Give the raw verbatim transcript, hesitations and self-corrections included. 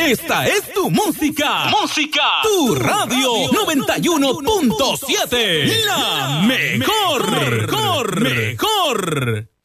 Esta es tu música. Música. Tu radio noventa y uno punto siete. La mejor. Mejor. Mejor.